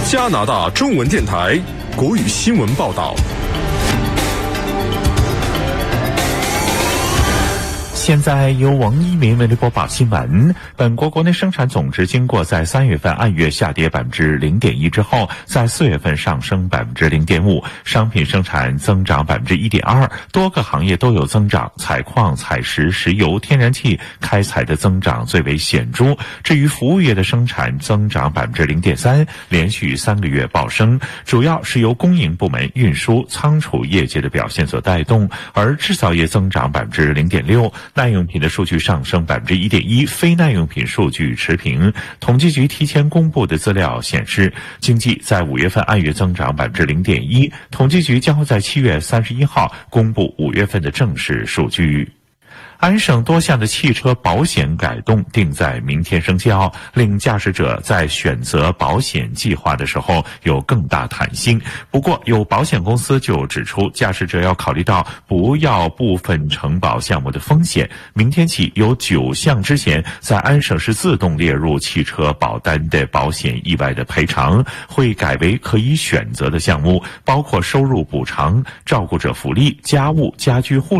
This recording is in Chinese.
加拿大中文电台国语新闻报道。 现在由王一鸣为您播报新闻。本国国内生产总值经过在3月份按月下跌0.1%之后，在4月份上升0.5%，商品生产增长1.2%，多个行业都有增长，采矿、采石、石油、天然气开采的增长最为显著。至于服务业的生产增长0.3%，连续3个月暴升，主要是由公营部门运输、仓储业界的表现所带动，而制造业增长0.6%。耐用品的数据上升1.1%，非耐用品数据持平。统计局提前公布的资料显示，经济在5月份按月增长0.1%，统计局将会在7月31号公布5月份的正式数据。安省多项的汽车保险改动定在明天生效，令驾驶者在选择保险计划的时候有更大弹性。不过，有保险公司就指出，驾驶者要考虑到不要部分承保项目的风险。明天起，有9项之前在安省市自动列入汽车保单的保险意外的赔偿，会改为可以选择的项目，包括收入补偿、照顾者福利、家务、家居护理